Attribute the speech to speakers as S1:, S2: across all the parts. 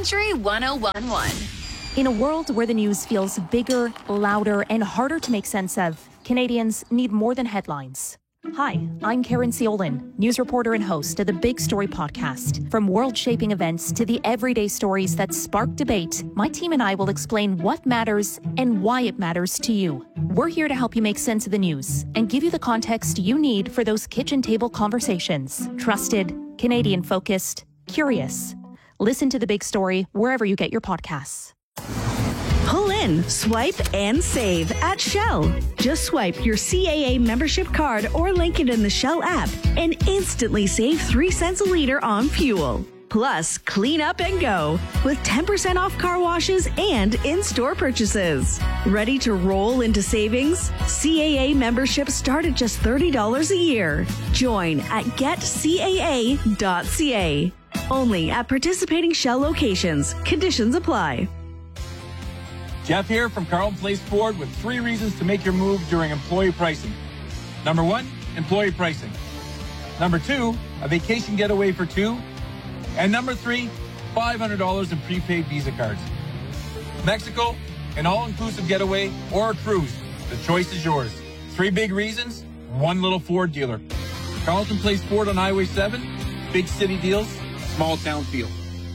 S1: Country 1011.
S2: In a world where the news feels bigger, louder, and harder to make sense of, Canadians need more than headlines. Hi, I'm Karen Ciolin, news reporter and host of the Big Story podcast. From world-shaping events to the everyday stories that spark debate, my team and I will explain what matters and why it matters to you. We're here to help you make sense of the news and give you the context you need for those kitchen table conversations. Trusted, Canadian-focused, curious. Listen to The Big Story wherever you get your podcasts.
S3: Pull in, swipe, and save at Shell. Just swipe your CAA membership card or link it in the Shell app and instantly save 3 cents a liter on fuel. Plus, clean up and go with 10% off car washes and in-store purchases. Ready to roll into savings? CAA memberships start at just $30 a year. Join at getcaa.ca. Only at participating Shell locations. Conditions apply.
S4: Jeff here from Carlton Place Ford with 3 reasons to make your move during employee pricing. Number 1, employee pricing. Number 2, a vacation getaway for 2. And number 3, $500 in prepaid Visa cards. Mexico, an all-inclusive getaway, or a cruise. The choice is yours. 3 big reasons, 1 little Ford dealer. Carlton Place Ford on Highway 7. Big city deals, small town feel.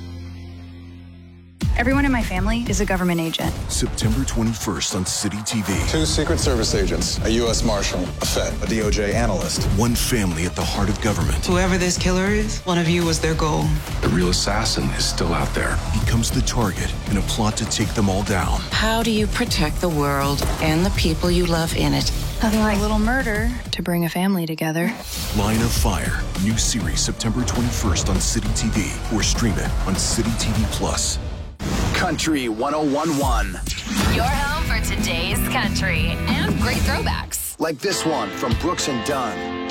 S5: Everyone in my family is a government agent.
S6: September 21st on City TV.
S7: 2 Secret Service agents, a U.S. Marshal, a Fed, a DOJ analyst.
S6: One family at the heart of government.
S8: Whoever this killer is, one of you was their goal.
S9: The real assassin is still out there.
S6: Becomes the target in a plot to take them all down.
S10: How do you protect the world and the people you love in it?
S5: Nothing like a little murder to bring a family together.
S6: Line of Fire. New series September 21st on City TV or stream it on City TV Plus.
S11: Country 1011.
S1: Your home for today's country and great throwbacks.
S11: Like this one from Brooks and Dunn.